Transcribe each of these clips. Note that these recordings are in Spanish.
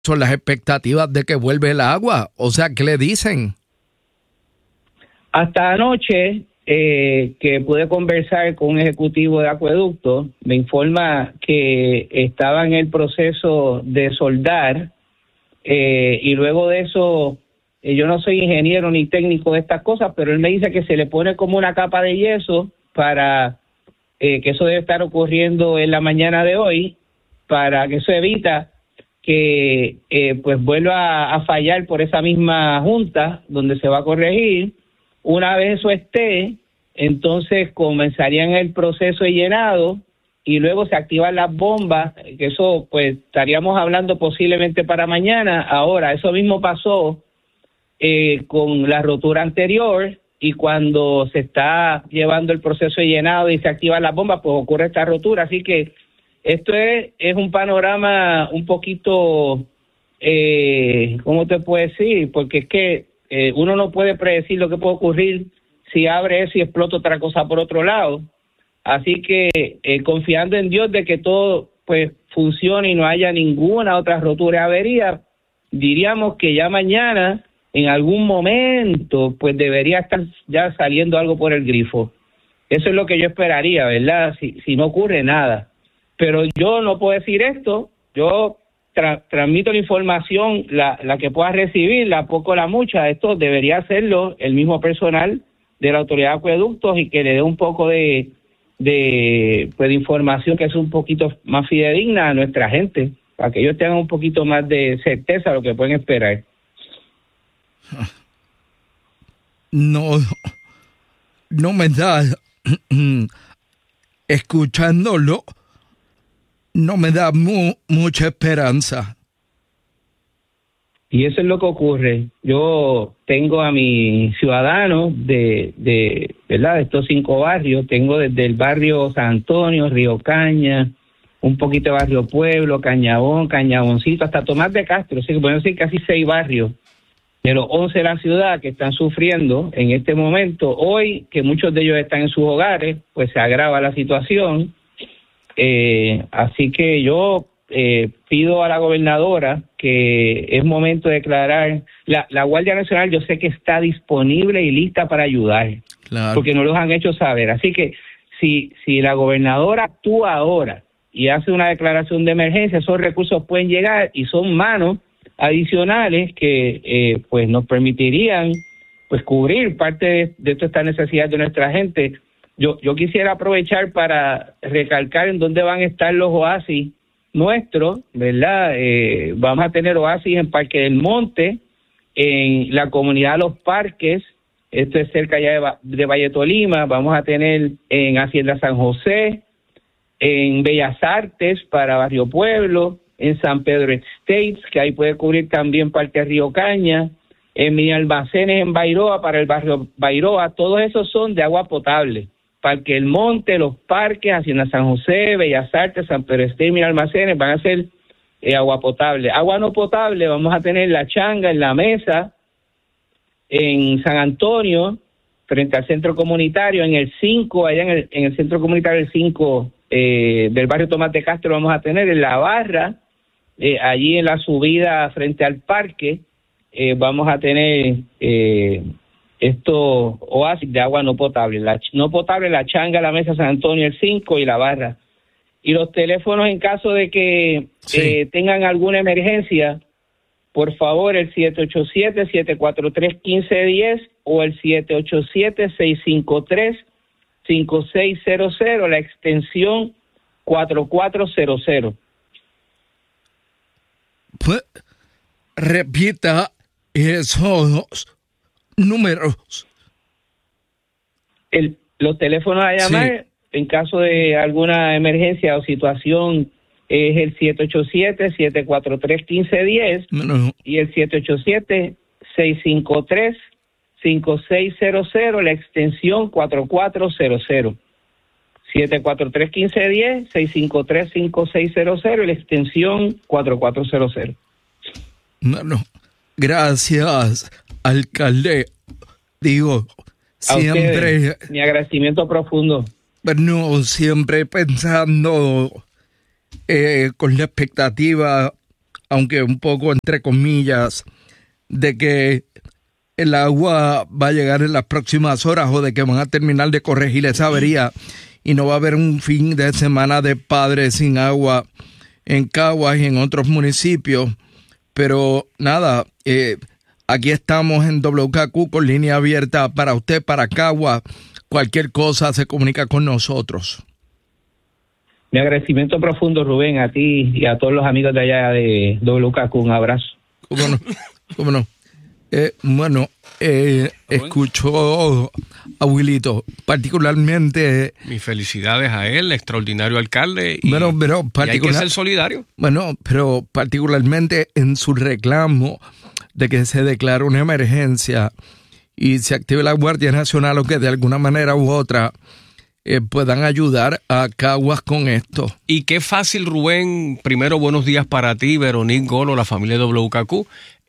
son las expectativas de que vuelve el agua? O sea, ¿qué le dicen? Hasta anoche que pude conversar con un ejecutivo de acueducto, me informa que estaba en el proceso de soldar y luego de eso, yo no soy ingeniero ni técnico de estas cosas, pero él me dice que se le pone como una capa de yeso para que eso debe estar ocurriendo en la mañana de hoy, para que eso evita que pues vuelva a fallar por esa misma junta donde se va a corregir. Una vez eso esté, entonces comenzarían el proceso de llenado y luego se activan las bombas, que eso pues estaríamos hablando posiblemente para mañana. Ahora, eso mismo pasó con la rotura anterior y cuando se está llevando el proceso de llenado y se activan las bombas, pues ocurre esta rotura. Así que esto es un panorama un poquito, ¿cómo te puedo decir? Porque es que uno no puede predecir lo que puede ocurrir si abre eso y explota otra cosa por otro lado. Así que confiando en Dios de que todo pues funcione y no haya ninguna otra rotura o avería, diríamos que ya mañana, en algún momento, pues debería estar ya saliendo algo por el grifo. Eso es lo que yo esperaría, ¿verdad? Si no ocurre nada. Pero yo no puedo decir esto, yo transmito la información, la que pueda recibir, la poco o la mucha. Esto debería hacerlo el mismo personal de la Autoridad de Acueductos y que le dé un poco de información que es un poquito más fidedigna a nuestra gente, para que ellos tengan un poquito más de certeza de lo que pueden esperar. No me da, escuchándolo, no me da mucha esperanza. Y eso es lo que ocurre. Yo tengo a mis ciudadanos de ¿verdad? De estos 5 barrios. Tengo desde el barrio San Antonio, Río Caña, un poquito de barrio Pueblo, Cañabón, Cañaboncito, hasta Tomás de Castro. Así que podemos decir casi 6 barrios de los 11 de la ciudad que están sufriendo en este momento. Hoy, que muchos de ellos están en sus hogares, pues se agrava la situación. Así que yo pido a la gobernadora que es momento de declarar, la Guardia Nacional yo sé que está disponible y lista para ayudar, claro, porque no los han hecho saber. Así que si la gobernadora actúa ahora y hace una declaración de emergencia, esos recursos pueden llegar y son manos adicionales que pues nos permitirían pues cubrir parte de toda esta necesidad de nuestra gente. Yo quisiera aprovechar para recalcar en dónde van a estar los oasis nuestros, ¿verdad? Vamos a tener oasis en Parque del Monte, en la comunidad de Los Parques, esto es cerca ya de Valle Tolima. Vamos a tener en Hacienda San José, en Bellas Artes para Barrio Pueblo, en San Pedro Estates, que ahí puede cubrir también Parque Río Caña, en Mini Almacenes en Bairoa para el barrio Bairoa. Todos esos son de agua potable. Parque El Monte, Los Parques, Hacienda San José, Bellas Artes, San Pedro Estates, Mini Almacenes van a ser agua potable. Agua no potable vamos a tener La Changa, en La Mesa, en San Antonio, frente al centro comunitario, en el 5, allá en el centro comunitario el 5 del barrio Tomás de Castro vamos a tener, en La Barra, allí en la subida frente al parque, vamos a tener estos oasis de agua no potable. No potable, La Changa, La Mesa, San Antonio, el 5 y La Barra. Y los teléfonos en caso de que tengan alguna emergencia, por favor, el 787-743-1510 o el 787-653-5600, la extensión 4400. Pues, repita esos números. Los teléfonos a llamar en caso de alguna emergencia o situación es el 787-743-1510 y el 787-653-5600, la extensión 4400. 743-1510, 653-5600 y la extensión 4400. Bueno, gracias, alcalde. Digo, a siempre... ustedes, mi agradecimiento profundo. Bueno, siempre pensando con la expectativa aunque un poco entre comillas, de que el agua va a llegar en las próximas horas o de que van a terminar de corregir esa avería y no va a haber un fin de semana de padres sin agua en Caguas y en otros municipios. Pero nada, aquí estamos en WKQ con línea abierta para usted, para Caguas. Cualquier cosa se comunica con nosotros. Mi agradecimiento profundo, Rubén, a ti y a todos los amigos de allá de WKQ. Un abrazo. ¿Cómo no? ¿Cómo no? Escucho a Wilito, particularmente... Mis felicidades a él, extraordinario alcalde, y hay que ser solidario. Bueno, pero particularmente en su reclamo de que se declare una emergencia y se active la Guardia Nacional o que de alguna manera u otra puedan ayudar a Caguas con esto. Y qué fácil, Rubén. Primero, buenos días para ti, Veronique Golo, la familia de WKQ.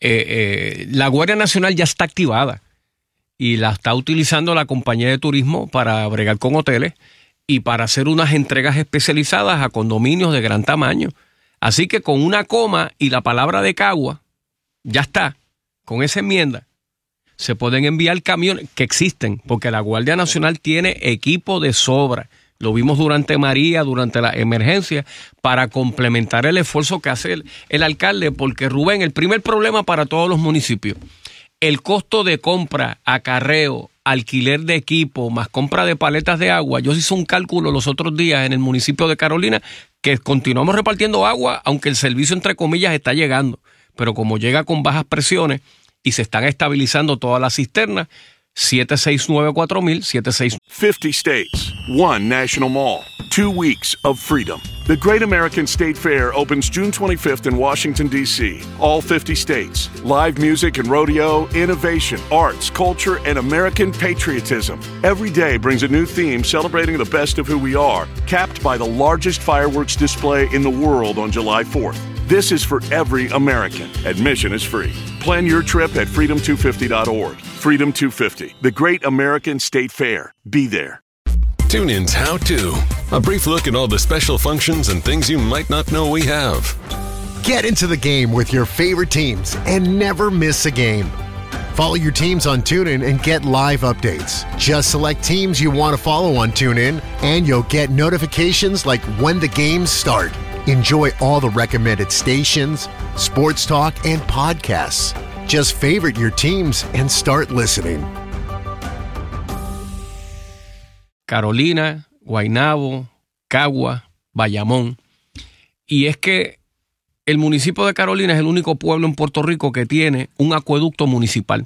La Guardia Nacional ya está activada y la está utilizando la compañía de turismo para bregar con hoteles y para hacer unas entregas especializadas a condominios de gran tamaño. Así que con una coma y la palabra de Caguas, ya está. Con esa enmienda se pueden enviar camiones que existen, porque la Guardia Nacional tiene equipo de sobra. Lo vimos durante María, durante la emergencia, para complementar el esfuerzo que hace el alcalde, porque Rubén, el primer problema para todos los municipios, el costo de compra, acarreo, alquiler de equipo, más compra de paletas de agua. Yo hice un cálculo los otros días en el municipio de Carolina, que continuamos repartiendo agua, aunque el servicio, entre comillas, está llegando. Pero como llega con bajas presiones y se están estabilizando todas las cisternas, 769-4000, 76. 50 states, one national mall, 2 weeks of freedom. The Great American State Fair opens June 25th in Washington, D.C. All 50 states. Live music and rodeo, innovation, arts, culture, and American patriotism. Every day brings a new theme celebrating the best of who we are, capped by the largest fireworks display in the world on July 4th. This is for every American. Admission is free. Plan your trip at freedom250.org. Freedom 250, the Great American State Fair. Be there. TuneIn's How To. A brief look at all the special functions and things you might not know we have. Get into the game with your favorite teams and never miss a game. Follow your teams on TuneIn and get live updates. Just select teams you want to follow on TuneIn, and you'll get notifications like when the games start. Enjoy all the recommended stations, sports talk, and podcasts. Just favorite your teams and start listening. Carolina, Guaynabo, Caguas, Bayamón. Y es que el municipio de Carolina es el único pueblo en Puerto Rico que tiene un acueducto municipal.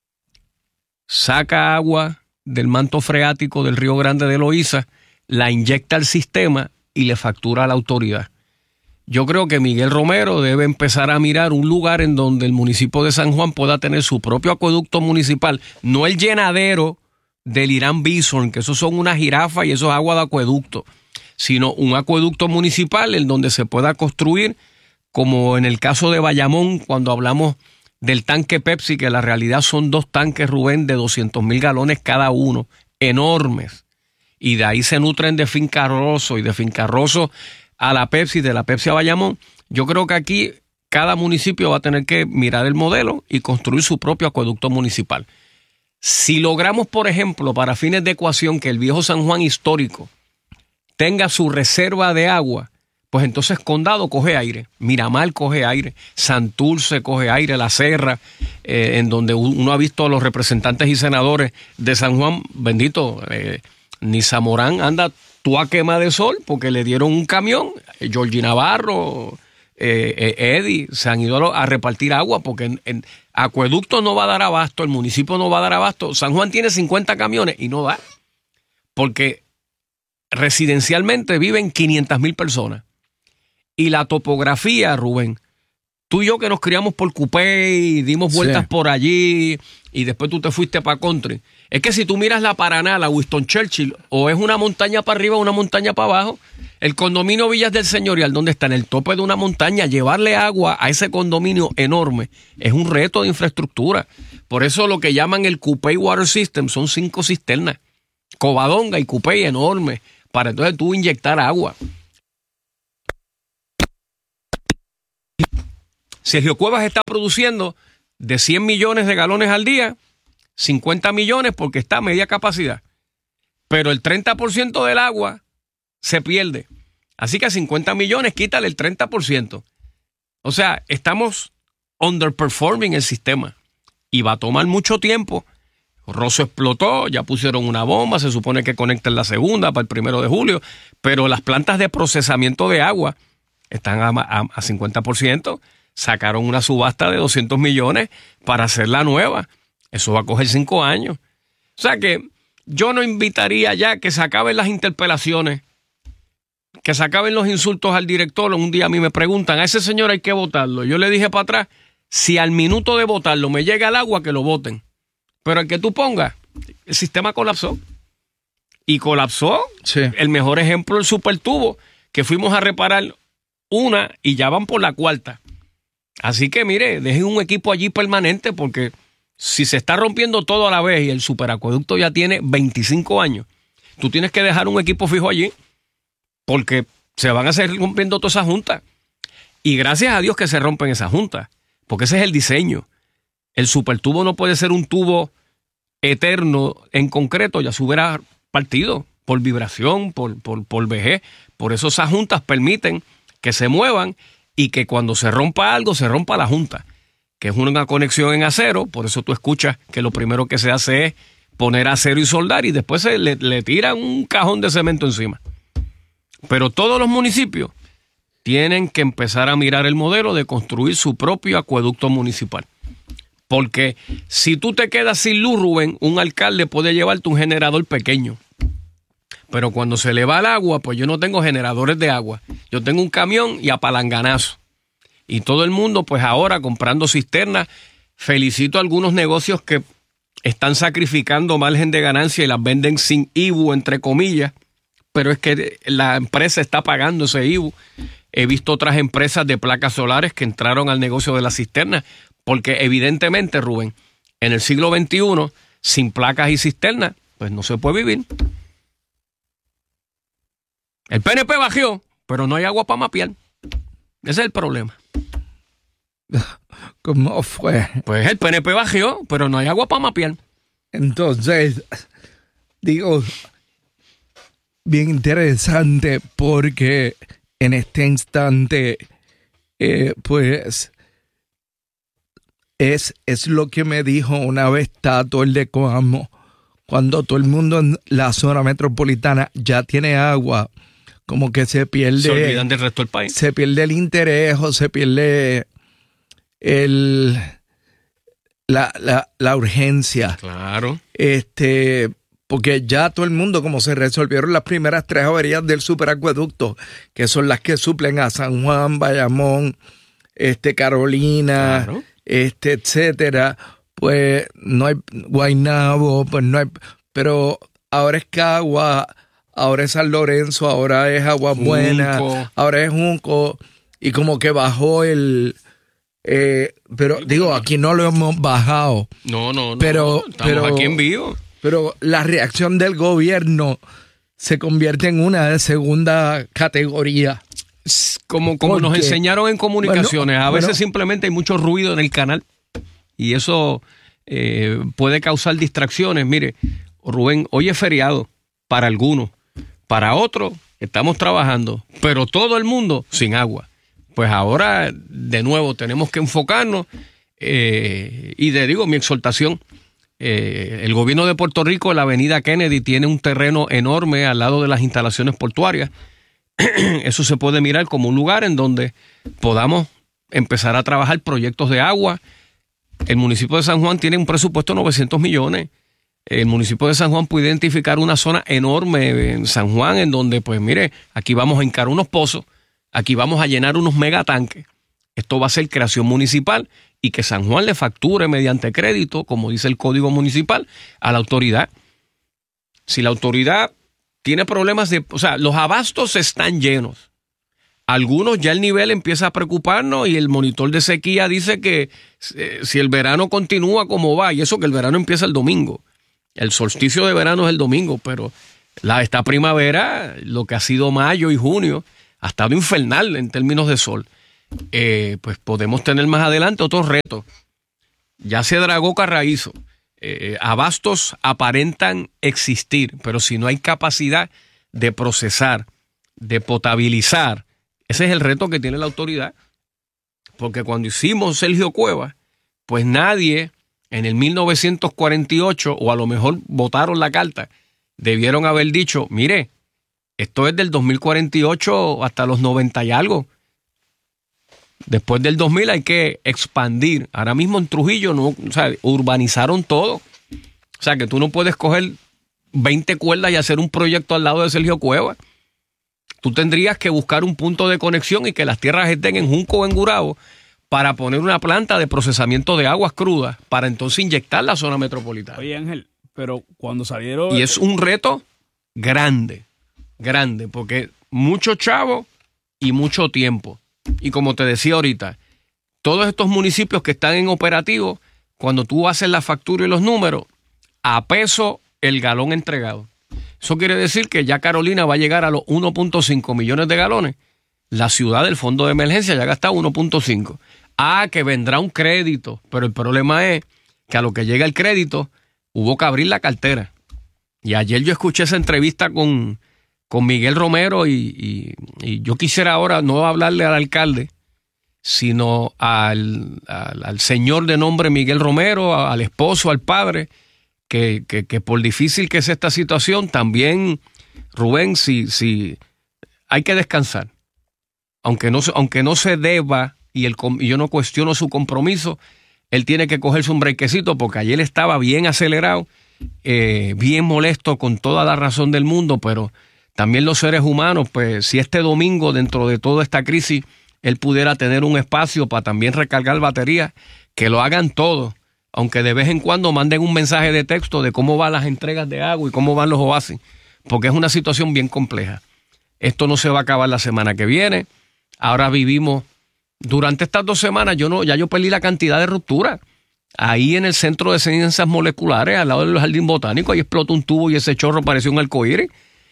Saca agua del manto freático del Río Grande de Loíza, la inyecta al sistema y le factura a la autoridad. Yo creo que Miguel Romero debe empezar a mirar un lugar en donde el municipio de San Juan pueda tener su propio acueducto municipal, no el llenadero del Irán Bison, que esos son una jirafa y eso es agua de acueducto, sino un acueducto municipal en donde se pueda construir, como en el caso de Bayamón, cuando hablamos del tanque Pepsi, que la realidad son 2 tanques, Rubén, de 200,000 galones cada uno, enormes, y de ahí se nutren de Finca Rosso y de Finca Rosso a la Pepsi, de la Pepsi a Bayamón. Yo creo que aquí cada municipio va a tener que mirar el modelo y construir su propio acueducto municipal. Si logramos, por ejemplo, para fines de ecuación, que el viejo San Juan histórico tenga su reserva de agua, pues entonces Condado coge aire, Miramar coge aire, Santurce coge aire, La Serra, en donde uno ha visto a los representantes y senadores de San Juan, bendito, ni Zamorán anda tú a quema de sol porque le dieron un camión. Georgie Navarro, Eddie, se han ido a repartir agua porque en acueducto no va a dar abasto, el municipio no va a dar abasto. San Juan tiene 50 camiones y no da, porque residencialmente viven 500,000 personas. Y la topografía, Rubén, tú y yo que nos criamos por Cupey, dimos vueltas por allí y después tú te fuiste para country. Es que si tú miras la Paraná, la Winston Churchill, o es una montaña para arriba o una montaña para abajo, el condominio Villas del Señorial, donde está en el tope de una montaña, llevarle agua a ese condominio enorme es un reto de infraestructura. Por eso lo que llaman el Cupey Water System son 5 cisternas, Covadonga y Cupey enormes, para entonces tú inyectar agua. Sergio Cuevas está produciendo de 100 millones de galones al día, 50 millones porque está a media capacidad. Pero el 30% del agua se pierde. Así que a 50 millones quítale el 30%. O sea, estamos underperforming el sistema. Y va a tomar mucho tiempo. Rosso explotó, ya pusieron una bomba, se supone que conectan la segunda para el 1 de julio, pero las plantas de procesamiento de agua están a 50%. Sacaron una subasta de 200 millones para hacer la nueva. Eso va a coger 5 años. O sea que yo no invitaría ya que se acaben las interpelaciones, que se acaben los insultos al director. Un día a mí me preguntan, a ese señor hay que votarlo. Yo le dije para atrás, si al minuto de votarlo me llega el agua, que lo voten. Pero el que tú pongas, el sistema colapsó. Y colapsó. Sí. El mejor ejemplo, el supertubo, que fuimos a reparar una y ya van por la cuarta. Así que mire, dejen un equipo allí permanente, porque si se está rompiendo todo a la vez y el superacueducto ya tiene 25 años, tú tienes que dejar un equipo fijo allí, porque se van a seguir rompiendo todas esas juntas. Y gracias a Dios que se rompen esas juntas, porque ese es el diseño. El supertubo no puede ser un tubo eterno en concreto, ya se hubiera partido por vibración, por vejez. Por eso esas juntas permiten que se muevan y que cuando se rompa algo, se rompa la junta, que es una conexión en acero. Por eso tú escuchas que lo primero que se hace es poner acero y soldar, y después se le tiran un cajón de cemento encima. Pero todos los municipios tienen que empezar a mirar el modelo de construir su propio acueducto municipal. Porque si tú te quedas sin luz, Rubén, un alcalde puede llevarte un generador pequeño. Pero cuando se le va el agua, pues yo no tengo generadores de agua. Yo tengo un camión y a palanganazo. Y todo el mundo, pues ahora comprando cisternas. Felicito a algunos negocios que están sacrificando margen de ganancia y las venden sin IBU, entre comillas. Pero es que la empresa está pagando ese IBU. He visto otras empresas de placas solares que entraron al negocio de la cisterna. Porque evidentemente, Rubén, en el siglo XXI, sin placas y cisternas, pues no se puede vivir. El PNP bajó, pero no hay agua para mapear. Ese es el problema. ¿Cómo fue? Pues el PNP bajó, pero no hay agua para mapear. Entonces, digo, bien interesante, porque en este instante, pues, es lo que me dijo una vez Tato, el de Coamo, cuando todo el mundo en la zona metropolitana ya tiene agua, como que se pierde. Se olvidan del resto del país. Se pierde el interés o se pierde la urgencia. Claro. Porque ya todo el mundo, como se resolvieron las primeras 3 averías del superacueducto, que son las que suplen a San Juan, Bayamón, Carolina, claro, etcétera, pues no hay Guaynabo, pues no hay, pero ahora es Cagua, ahora es San Lorenzo, ahora es Agua Buena, ahora es Junco, y como que bajó pero digo, aquí no lo hemos bajado. No, pero estamos aquí en vivo. Pero la reacción del gobierno se convierte en una de segunda categoría. Como nos enseñaron en comunicaciones, a veces simplemente hay mucho ruido en el canal y eso puede causar distracciones. Mire, Rubén, hoy es feriado para algunos, para otros estamos trabajando, pero todo el mundo sin agua. Pues ahora, de nuevo, tenemos que enfocarnos y digo mi exhortación. El gobierno de Puerto Rico, la avenida Kennedy, tiene un terreno enorme al lado de las instalaciones portuarias. Eso se puede mirar como un lugar en donde podamos empezar a trabajar proyectos de agua. El municipio de San Juan tiene un presupuesto de 900 millones. El municipio de San Juan puede identificar una zona enorme en San Juan en donde, pues mire, aquí vamos a hincar unos pozos, aquí vamos a llenar unos megatanques. Esto va a ser creación municipal y que San Juan le facture mediante crédito, como dice el Código Municipal, a la autoridad. Si la autoridad tiene problemas los abastos están llenos. Algunos ya el nivel empieza a preocuparnos y el monitor de sequía dice que si el verano continúa como va, y eso que el verano empieza el domingo. El solsticio de verano es el domingo, pero esta primavera, lo que ha sido mayo y junio, ha estado infernal en términos de sol. pues podemos tener más adelante otros retos. Ya se dragó Carraízo. Abastos aparentan existir, pero si no hay capacidad de procesar, de potabilizar, ese es el reto que tiene la autoridad. Porque cuando hicimos Sergio Cuevas, pues nadie en el 1948, o a lo mejor votaron la carta, debieron haber dicho, mire, esto es del 2048 hasta los 90 y algo. Después del 2000 hay que expandir. Ahora mismo en Trujillo no, o sea, urbanizaron todo. O sea, que tú no puedes coger 20 cuerdas y hacer un proyecto al lado de Sergio Cuevas. Tú tendrías que buscar un punto de conexión y que las tierras estén en Junco o en Gurabo para poner una planta de procesamiento de aguas crudas para entonces inyectar la zona metropolitana. Oye, Ángel, pero cuando salieron... Y es un reto grande, porque mucho chavo y mucho tiempo. Y como te decía ahorita, todos estos municipios que están en operativo, cuando tú haces la factura y los números, a peso el galón entregado. Eso quiere decir que ya Carolina va a llegar a los 1.5 millones de galones. La ciudad del fondo de emergencia ya gasta 1.5. Que vendrá un crédito, pero el problema es que a lo que llega el crédito hubo que abrir la cartera. Y ayer yo escuché esa entrevista con Miguel Romero y yo quisiera ahora no hablarle al alcalde, sino al señor de nombre Miguel Romero, al esposo, al padre, que por difícil que sea esta situación, también, Rubén, si hay que descansar. Aunque no se deba, y yo no cuestiono su compromiso, él tiene que cogerse un brequecito, porque ayer estaba bien acelerado, bien molesto, con toda la razón del mundo, pero también los seres humanos, pues si este domingo, dentro de toda esta crisis, él pudiera tener un espacio para también recargar baterías, que lo hagan todos, aunque de vez en cuando manden un mensaje de texto de cómo van las entregas de agua y cómo van los oasis, porque es una situación bien compleja. Esto no se va a acabar la semana que viene. Ahora vivimos, durante estas 2 semanas, ya yo perdí la cantidad de rupturas. Ahí en el Centro de Ciencias Moleculares, al lado del Jardín Botánico, ahí explotó un tubo y ese chorro pareció un arcoíris.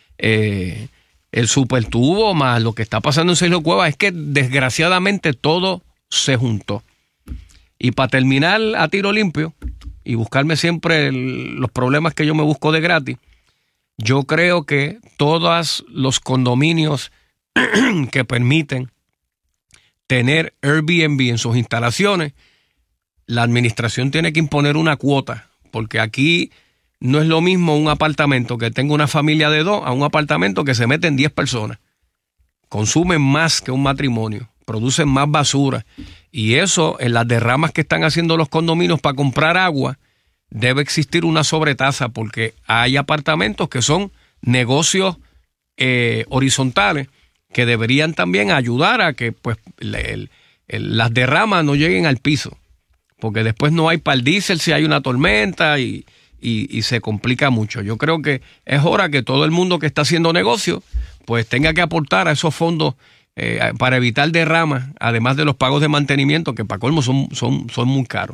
El supertubo más lo que está pasando en Sergio Cuevas es que desgraciadamente todo se juntó. Y para terminar a tiro limpio y buscarme siempre los problemas que yo me busco de gratis, yo creo que todos los condominios que permiten tener Airbnb en sus instalaciones, la administración tiene que imponer una cuota, porque aquí no es lo mismo un apartamento que tenga una familia de 2 a un apartamento que se meten 10 personas. Consumen más que un matrimonio, producen más basura. Y eso, en las derramas que están haciendo los condominios para comprar agua, debe existir una sobretasa, porque hay apartamentos que son negocios horizontales que deberían también ayudar a que pues las derramas no lleguen al piso, porque después no hay para el diésel si hay una tormenta y se complica mucho. Yo creo que es hora que todo el mundo que está haciendo negocio pues tenga que aportar a esos fondos para evitar derramas, además de los pagos de mantenimiento, que para colmo son muy caros.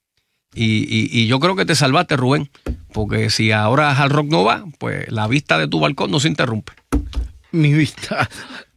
Y yo creo que te salvaste, Rubén, porque si ahora Hard Rock no va, pues la vista de tu balcón no se interrumpe. Mi vista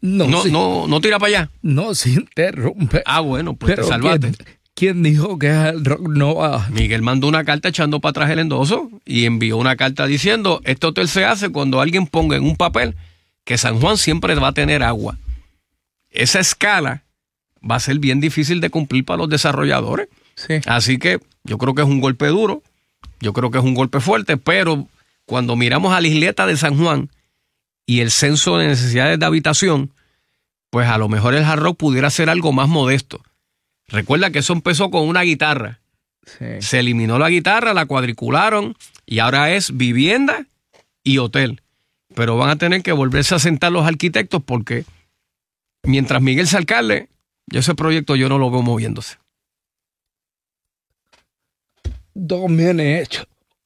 no tira para allá. No se interrumpe. Bueno, pues pero te salvaste. ¿Quién dijo que Hard Rock no va? Miguel mandó una carta echando para atrás el endoso y envió una carta diciendo: este hotel se hace cuando alguien ponga en un papel que San Juan siempre va a tener agua. Esa escala va a ser bien difícil de cumplir para los desarrolladores. Sí. Así que yo creo que es un golpe duro, yo creo que es un golpe fuerte, pero cuando miramos a la isleta de San Juan y el censo de necesidades de habitación, pues a lo mejor el Hard Rock pudiera ser algo más modesto. Recuerda que eso empezó con una guitarra. Sí. Se eliminó la guitarra, la cuadricularon y ahora es vivienda y hotel. Pero van a tener que volverse a sentar los arquitectos, porque mientras Miguel sea alcalde, ese proyecto yo no lo veo moviéndose. Dos bien hecho.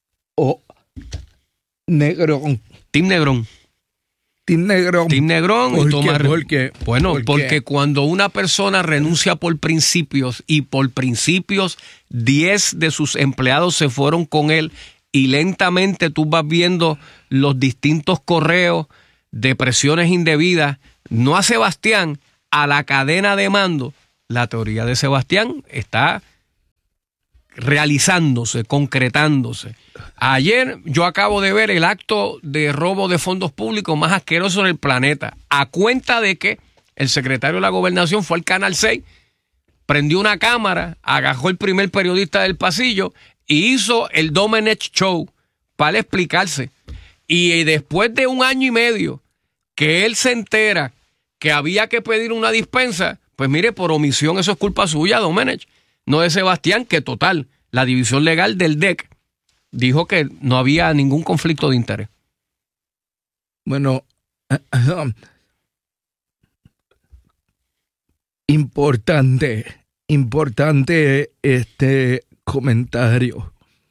Negrón. Team Negrón. Team Negrón. Team Negrón. ¿Por qué? Bueno, porque cuando una persona renuncia por principios y por principios 10 de sus empleados se fueron con él y lentamente tú vas viendo los distintos correos de presiones indebidas, no a Sebastián, a la cadena de mando, la teoría de Sebastián está realizándose, concretándose. Ayer yo acabo de ver el acto de robo de fondos públicos más asqueroso en el planeta, a cuenta de que el secretario de la Gobernación fue al Canal 6, prendió una cámara, agajó el primer periodista del pasillo y hizo el Domenech Show para explicarse. Y después de 1 año y medio que él se entera que había que pedir una dispensa, pues mire, por omisión eso es culpa suya, Domenech, no de Sebastián, que total, la división legal del DEC dijo que no había ningún conflicto de interés. Bueno, importante este comentario.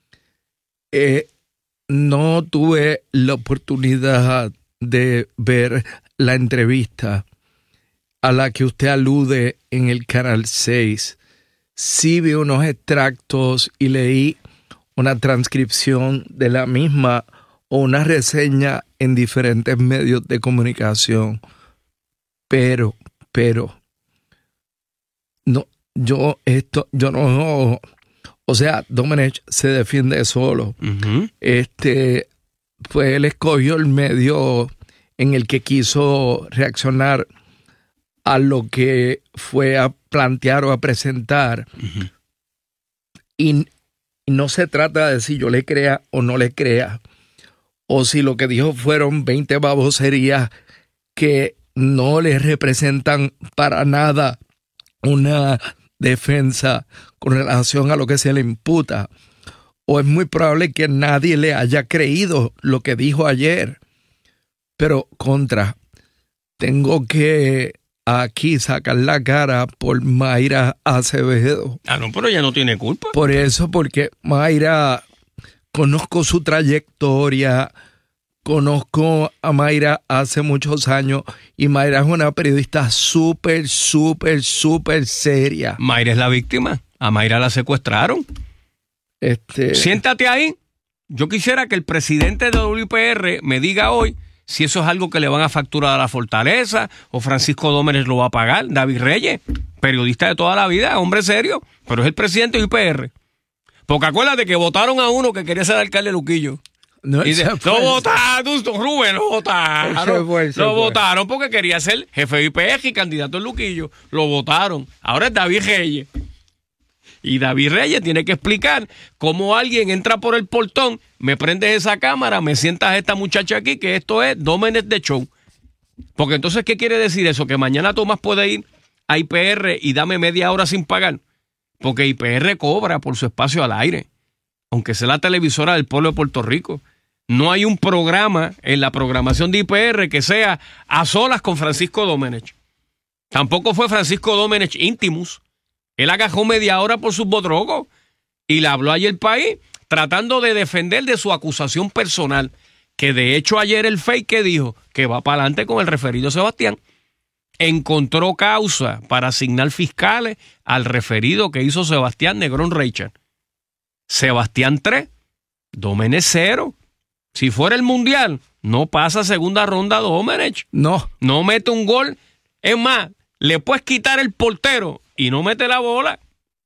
No tuve la oportunidad de ver la entrevista a la que usted alude en el Canal 6. Sí vi unos extractos y leí una transcripción de la misma o una reseña en diferentes medios de comunicación. Pero, no, o sea, Domenech se defiende solo. Uh-huh. Pues él escogió el medio en el que quiso reaccionar a lo que fue a plantear o a presentar. Uh-huh. Y no se trata de si yo le crea o no le crea, o si lo que dijo fueron 20 baboserías que no le representan para nada una defensa con relación a lo que se le imputa. O es muy probable que nadie le haya creído lo que dijo ayer. Pero tengo que aquí sacar la cara por Mayra Acevedo. No, pero ella no tiene culpa. Por eso, porque Mayra, conozco su trayectoria, conozco a Mayra hace muchos años y Mayra es una periodista súper seria. Mayra es la víctima. A Mayra la secuestraron. Siéntate ahí. Yo quisiera que el presidente de WIPR me diga hoy si eso es algo que le van a facturar a la Fortaleza o Francisco Domenech lo va a pagar. David Reyes, periodista de toda la vida, hombre serio, pero es el presidente de WIPR. Porque acuérdate que votaron a uno que quería ser alcalde de Luquillo. Lo votaron, Rubén, lo votaron porque quería ser jefe de IPR y candidato en Luquillo. Lo votaron. Ahora es David Reyes. Y David Reyes tiene que explicar cómo alguien entra por el portón, me prendes esa cámara, me sientas a esta muchacha aquí, que esto es Domenech de show. Porque entonces, ¿qué quiere decir eso? Que mañana Tomás puede ir a IPR y dame media hora sin pagar. Porque IPR cobra por su espacio al aire, aunque sea la televisora del pueblo de Puerto Rico. No hay un programa en la programación de IPR que sea a solas con Francisco Domenech. Tampoco fue Francisco Domenech Intimus. Él agajó media hora por sus bodrogos y le habló ayer al país tratando de defender de su acusación personal, que de hecho ayer el fake dijo que va para adelante con el referido Sebastián. Encontró causa para asignar fiscales al referido que hizo Sebastián Negrón Richard. Sebastián 3, Domenech 0. Si fuera el Mundial, no pasa segunda ronda Domenech. No mete un gol. Es más, le puedes quitar el portero y no mete la bola.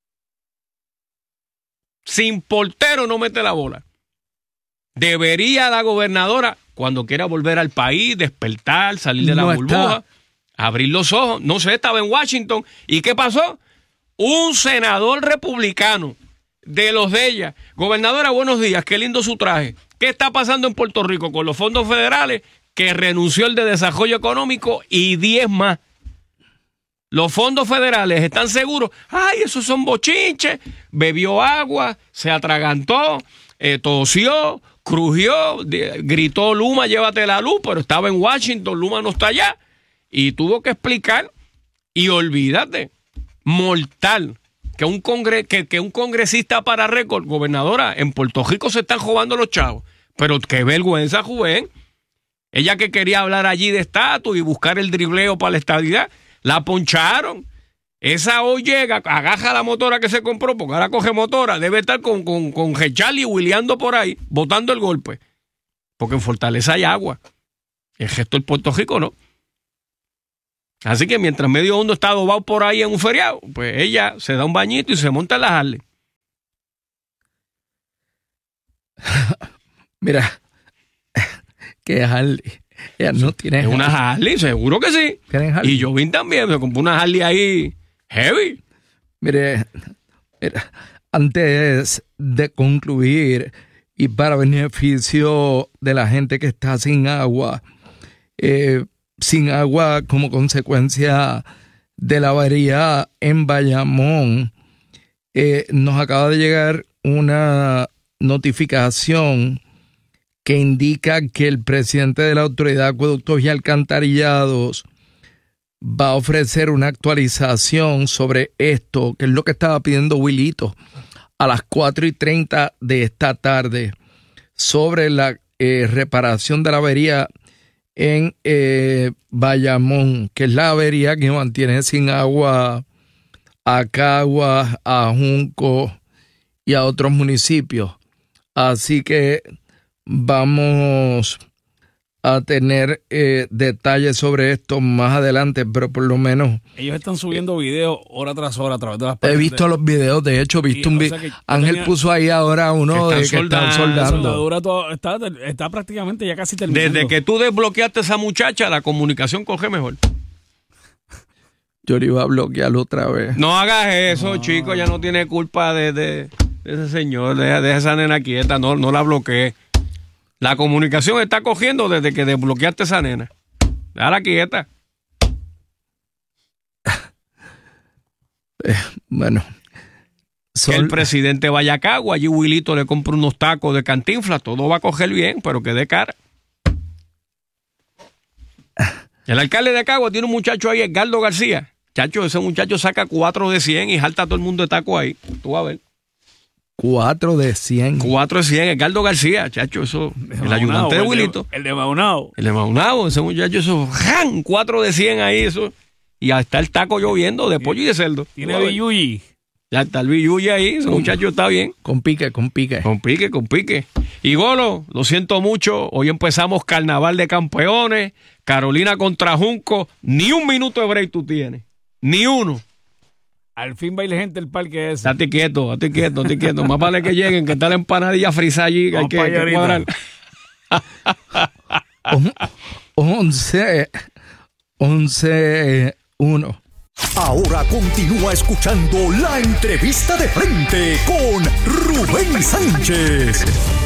Sin portero no mete la bola. Debería la gobernadora, cuando quiera volver al país, despertar, salir de la burbuja, abrir los ojos. No sé, estaba en Washington. ¿Y qué pasó? Un senador republicano de los de ella. Gobernadora, buenos días, qué lindo su traje. ¿Qué está pasando en Puerto Rico con los fondos federales? Que renunció el de desarrollo económico y 10 más. Los fondos federales están seguros. Ay, esos son bochinches. Bebió agua, se atragantó, tosió, crujió, gritó Luma, llévate la luz, pero estaba en Washington, Luma no está allá. Y tuvo que explicar. Y olvídate, mortal, que un congresista para récord, gobernadora, en Puerto Rico se están robando los chavos. Pero qué vergüenza, Juven. Ella que quería hablar allí de estatus y buscar el dribleo para la estadidad, la poncharon. Esa hoy llega, agaja la motora que se compró, porque ahora coge motora, debe estar con G. Williando por ahí, botando el golpe. Porque en Fortaleza hay agua. El resto del Puerto Rico no. Así que mientras medio mundo está adobado por ahí en un feriado, pues ella se da un bañito y se monta en la Harley. Mira, que Harley. Ella no tiene. Es una Harley, seguro que sí. Harley. Y Jovín también, me compró una Harley ahí heavy. Mire, antes de concluir y para beneficio de la gente que está sin agua como consecuencia de la avería en Bayamón, nos acaba de llegar una notificación que indica que el presidente de la Autoridad de Acueductos y Alcantarillados va a ofrecer una actualización sobre esto, que es lo que estaba pidiendo Wilito a las 4:30 de esta tarde, sobre la reparación de la avería en Bayamón, que es la avería que mantiene sin agua a Caguas, a Junco y a otros municipios. Así que vamos a tener detalles sobre esto más adelante, pero por lo menos... Ellos están subiendo videos hora tras hora a través de las He visto los videos, de hecho, Ángel puso ahí ahora uno de que están soldando. Está prácticamente ya casi terminando. Desde que tú desbloqueaste a esa muchacha, la comunicación coge mejor. Yo le iba a bloquear otra vez. No hagas eso, chico, ya no tiene culpa de ese señor, deja esa nena quieta, no la bloqueé. La comunicación está cogiendo desde que desbloqueaste esa nena. Déjala quieta. Bueno. Que el presidente vaya a Cagua, allí Wilito le compra unos tacos de Cantinflas, todo va a coger bien, pero que dé cara. El alcalde de Cagua tiene un muchacho ahí, Edgardo García. Chacho, ese muchacho saca 4 de 100 y jalta a todo el mundo de taco ahí. Tú vas a ver. 4 de 100. 4 de 100, Edgardo García, chacho, eso. El ayudante de Wilito. El de Maunao. El de Maunao, ese muchacho, eso. ¡Jan! 4 de 100 ahí, eso. Y ahí está el taco lloviendo de pollo y de cerdo. Tiene billuyi. Ya está el billuyi ahí, ese muchacho está bien. Con pique. Con pique. Y Golo, lo siento mucho, hoy empezamos Carnaval de Campeones, Carolina contra Junco, ni un minuto de break tú tienes. Ni uno. Al fin baile gente el parque ese. Date quieto. Más vale que lleguen, que está la empanadilla frisa allí, que hay que cuadrar. 11-1. Ahora continúa escuchando la entrevista de frente con Rubén Sánchez.